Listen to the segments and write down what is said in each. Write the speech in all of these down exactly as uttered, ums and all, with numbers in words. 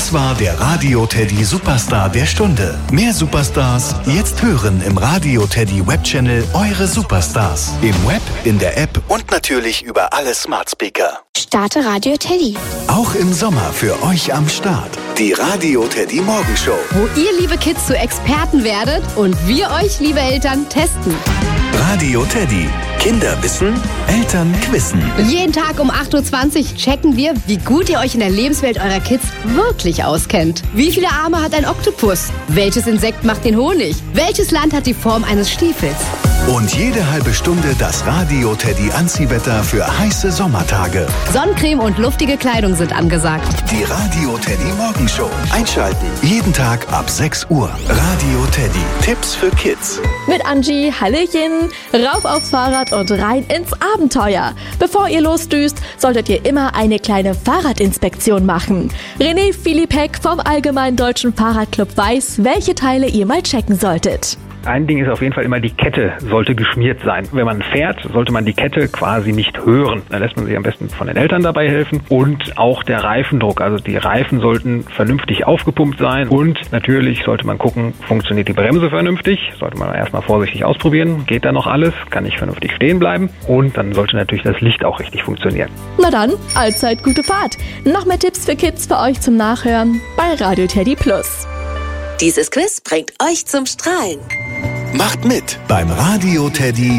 Das war der Radio Teddy Superstar der Stunde. Mehr Superstars jetzt hören im Radio Teddy Webchannel Eure Superstars. Im Web, in der App und natürlich über alle Smart Speaker. Starte Radio Teddy. Auch im Sommer für euch am Start. Die Radio Teddy Morgenshow. Wo ihr, liebe Kids, zu Experten werdet und wir euch, liebe Eltern, testen. Radio Teddy. Kinder wissen, Eltern quizzen. Jeden Tag um acht Uhr zwanzig checken wir, wie gut ihr euch in der Lebenswelt eurer Kids wirklich auskennt. Wie viele Arme hat ein Oktopus? Welches Insekt macht den Honig? Welches Land hat die Form eines Stiefels? Und jede halbe Stunde das Radio Teddy Anziehwetter für heiße Sommertage. Sonnencreme und luftige Kleidung sind angesagt. Die Radio Teddy Morgenshow. Einschalten. Jeden Tag ab sechs Uhr. Radio Teddy. Tipps für Kids. Mit Angie, Hallöchen. Rauf aufs Fahrrad und rein ins Abenteuer. Bevor ihr losdüst, solltet ihr immer eine kleine Fahrradinspektion machen. René Philippek vom Allgemeinen Deutschen Fahrradclub weiß, welche Teile ihr mal checken solltet. Ein Ding ist auf jeden Fall immer, die Kette sollte geschmiert sein. Wenn man fährt, sollte man die Kette quasi nicht hören. Dann lässt man sich am besten von den Eltern dabei helfen. Und auch der Reifendruck, also die Reifen sollten vernünftig aufgepumpt sein. Und natürlich sollte man gucken, funktioniert die Bremse vernünftig. Sollte man erstmal vorsichtig ausprobieren. Geht da noch alles? Kann ich vernünftig stehen bleiben? Und dann sollte natürlich das Licht auch richtig funktionieren. Na dann, allzeit gute Fahrt. Noch mehr Tipps für Kids für euch zum Nachhören bei Radio Teddy Plus. Dieses Quiz bringt euch zum Strahlen. Macht mit beim Radio Teddy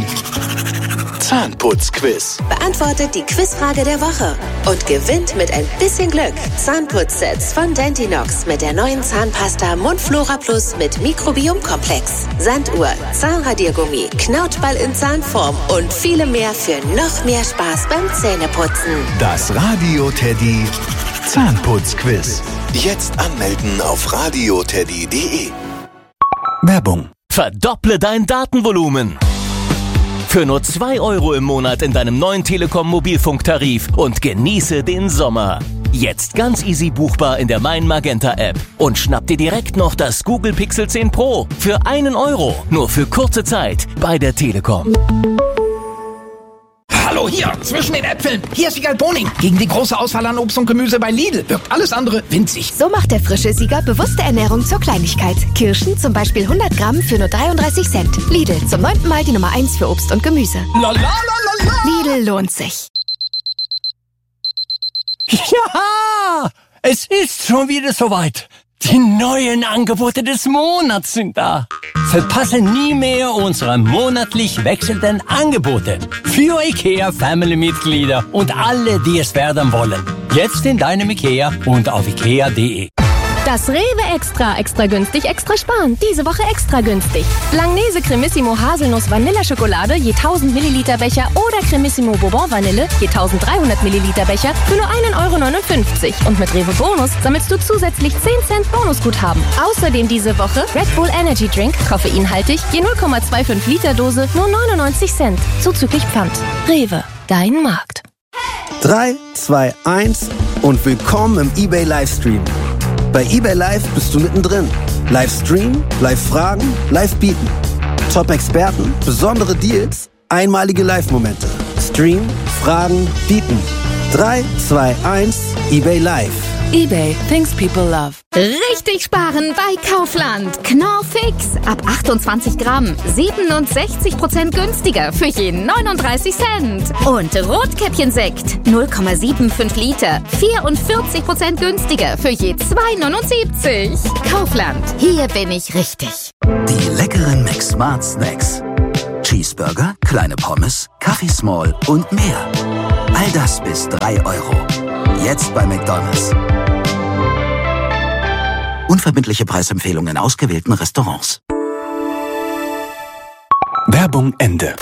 Zahnputzquiz. Beantwortet die Quizfrage der Woche und gewinnt mit ein bisschen Glück Zahnputzsets von Dentinox mit der neuen Zahnpasta Mundflora Plus mit Mikrobiomkomplex, Sanduhr, Zahnradiergummi, Knautschball in Zahnform und viele mehr für noch mehr Spaß beim Zähneputzen. Das Radio Teddy Zahnputzquiz. Jetzt anmelden auf radioteddy punkt de. Werbung. Verdopple dein Datenvolumen. Für nur zwei Euro im Monat in deinem neuen Telekom Mobilfunktarif und genieße den Sommer. Jetzt ganz easy buchbar in der Mein Magenta App. Und schnapp dir direkt noch das Google Pixel zehn Pro für einen Euro. Nur für kurze Zeit bei der Telekom. Hallo, hier, zwischen den Äpfeln. Hier ist Siegal Boning. Gegen die große Auswahl an Obst und Gemüse bei Lidl wirkt alles andere winzig. So macht der frische Sieger bewusste Ernährung zur Kleinigkeit. Kirschen zum Beispiel hundert Gramm für nur dreiunddreißig Cent. Lidl, zum neunten Mal die Nummer eins für Obst und Gemüse. La, la, la, la, la. Lidl lohnt sich. Ja, es ist schon wieder soweit. Die neuen Angebote des Monats sind da. Verpasse nie mehr unsere monatlich wechselnden Angebote. Für IKEA Family-Mitglieder und alle, die es werden wollen. Jetzt in deinem IKEA und auf ikea punkt de. Das Rewe Extra, extra günstig, extra sparen. Diese Woche extra günstig. Langnese Cremissimo Haselnuss Vanilleschokolade je tausend Milliliter Becher oder Cremissimo Bourbon Vanille je tausenddreihundert Milliliter Becher für nur ein Euro neunundfünfzig. Und mit Rewe Bonus sammelst du zusätzlich zehn Cent Bonusguthaben. Außerdem diese Woche Red Bull Energy Drink, koffeinhaltig, je null Komma fünfundzwanzig Liter Dose, nur neunundneunzig Cent. Zuzüglich Pfand. Rewe, dein Markt. drei, zwei, eins und willkommen im eBay Livestream. Bei eBay Live bist du mittendrin. Live streamen, live fragen, live bieten. Top-Experten, besondere Deals, einmalige Live-Momente. Stream, fragen, bieten. drei, zwei, eins, eBay Live. eBay, things people love. Richtig sparen bei Kaufland. Knorr Fix ab achtundzwanzig Gramm. siebenundsechzig Prozent günstiger für je neununddreißig Cent. Und Rotkäppchensekt null Komma fünfundsiebzig Liter. vierundvierzig Prozent günstiger für je zwei neunundsiebzig. Kaufland, hier bin ich richtig. Die leckeren McSmart Snacks. Cheeseburger, kleine Pommes, Kaffee Small und mehr. All das bis drei Euro. Jetzt bei McDonald's. Unverbindliche Preisempfehlungen in ausgewählten Restaurants. Werbung Ende.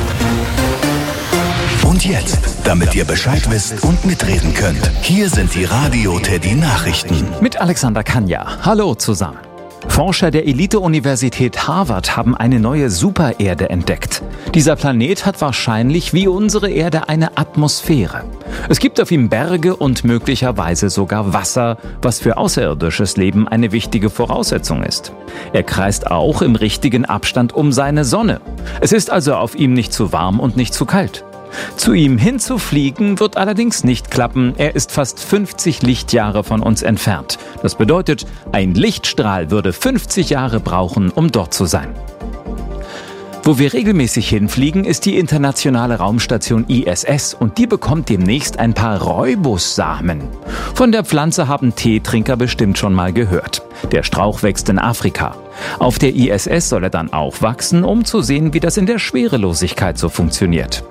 Und jetzt, damit ihr Bescheid wisst und mitreden könnt, hier sind die Radio Teddy Nachrichten. Mit Alexander Kanja. Hallo zusammen. Forscher der Elite-Universität Harvard haben eine neue Supererde entdeckt. Dieser Planet hat wahrscheinlich wie unsere Erde eine Atmosphäre. Es gibt auf ihm Berge und möglicherweise sogar Wasser, was für außerirdisches Leben eine wichtige Voraussetzung ist. Er kreist auch im richtigen Abstand um seine Sonne. Es ist also auf ihm nicht zu warm und nicht zu kalt. Zu ihm hinzufliegen wird allerdings nicht klappen. Er ist fast fünfzig Lichtjahre von uns entfernt. Das bedeutet, ein Lichtstrahl würde fünfzig Jahre brauchen, um dort zu sein. Wo wir regelmäßig hinfliegen, ist die internationale Raumstation I S S und die bekommt demnächst ein paar Rooibos-Samen. Von der Pflanze haben Teetrinker bestimmt schon mal gehört. Der Strauch wächst in Afrika. Auf der I S S soll er dann auch wachsen, um zu sehen, wie das in der Schwerelosigkeit so funktioniert.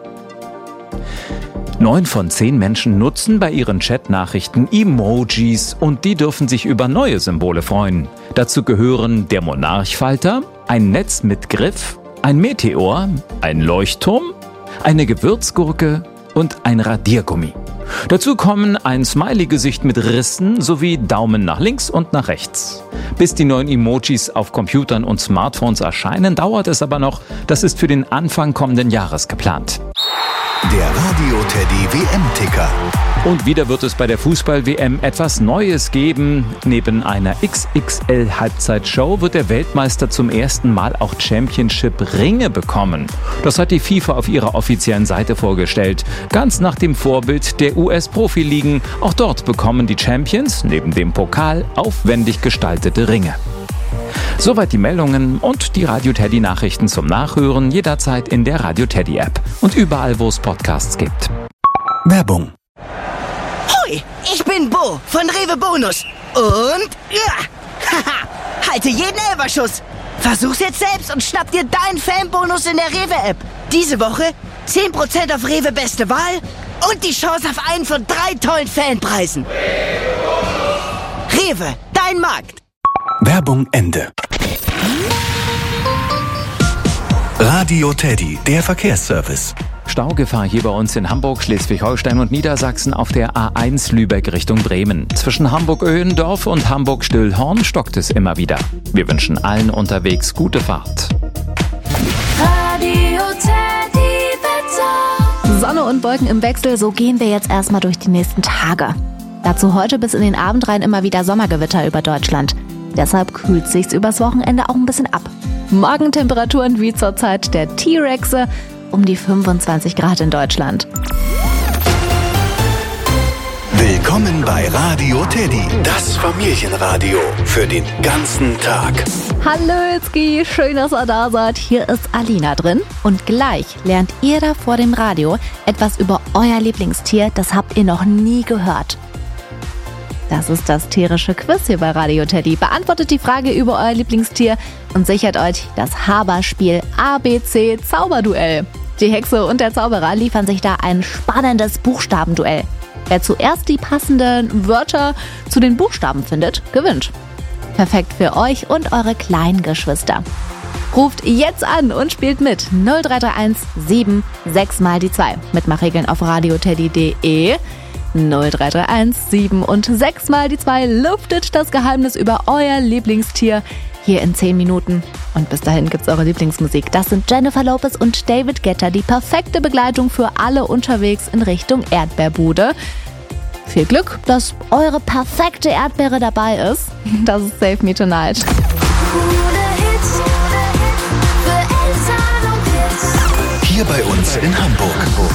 Neun von zehn Menschen nutzen bei ihren Chatnachrichten Emojis und die dürfen sich über neue Symbole freuen. Dazu gehören der Monarchfalter, ein Netz mit Griff, ein Meteor, ein Leuchtturm, eine Gewürzgurke und ein Radiergummi. Dazu kommen ein Smiley-Gesicht mit Rissen sowie Daumen nach links und nach rechts. Bis die neuen Emojis auf Computern und Smartphones erscheinen, dauert es aber noch. Das ist für den Anfang kommenden Jahres geplant. Der Radio Teddy W M-Ticker. Und wieder wird es bei der Fußball-W M etwas Neues geben. Neben einer X X L-Halbzeitshow wird der Weltmeister zum ersten Mal auch Championship-Ringe bekommen. Das hat die FIFA auf ihrer offiziellen Seite vorgestellt. Ganz nach dem Vorbild der U S-Profiligen. Auch dort bekommen die Champions neben dem Pokal aufwendig gestaltete Ringe. Soweit die Meldungen und die Radio Teddy Nachrichten zum Nachhören jederzeit in der Radio Teddy App und überall, wo es Podcasts gibt. Werbung. Hoi, ich bin Bo von Rewe Bonus und ja, haha, halte jeden Elferschuss. Versuch's jetzt selbst und schnapp dir deinen Fanbonus in der Rewe App. Diese Woche zehn Prozent auf Rewe Beste Wahl und die Chance auf einen von drei tollen Fanpreisen. Rewe, dein Markt. Werbung Ende. Radio Teddy, der Verkehrsservice. Staugefahr hier bei uns in Hamburg, Schleswig-Holstein und Niedersachsen auf der A eins Lübeck Richtung Bremen. Zwischen Hamburg-Öhendorf und Hamburg-Stillhorn stockt es immer wieder. Wir wünschen allen unterwegs gute Fahrt. Radio Teddy Wetter. Sonne und Wolken im Wechsel, so gehen wir jetzt erstmal durch die nächsten Tage. Dazu heute bis in den Abend rein immer wieder Sommergewitter über Deutschland. Deshalb kühlt sich's übers Wochenende auch ein bisschen ab. Morgentemperaturen wie zur Zeit der T-Rexe um die fünfundzwanzig Grad in Deutschland. Willkommen bei Radio Teddy, das Familienradio für den ganzen Tag. Hallo Itzki, schön, dass ihr da seid. Hier ist Alina drin und gleich lernt ihr da vor dem Radio etwas über euer Lieblingstier, das habt ihr noch nie gehört. Das ist das tierische Quiz hier bei Radio Teddy. Beantwortet die Frage über euer Lieblingstier und sichert euch das Haberspiel A B C Zauberduell. Die Hexe und der Zauberer liefern sich da ein spannendes Buchstabenduell. Wer zuerst die passenden Wörter zu den Buchstaben findet, gewinnt. Perfekt für euch und eure kleinen Geschwister. Ruft jetzt an und spielt mit null drei drei eins sieben sechs mal die zwei. Mitmachregeln auf radioteddy punkt de. null drei drei eins sieben und sechs mal die zwei lüftet das Geheimnis über euer Lieblingstier hier in zehn Minuten. Und bis dahin gibt's eure Lieblingsmusik. Das sind Jennifer Lopez und David Guetta, die perfekte Begleitung für alle unterwegs in Richtung Erdbeerbude. Viel Glück, dass eure perfekte Erdbeere dabei ist. Das ist Save Me Tonight. Hier bei uns in Hamburg.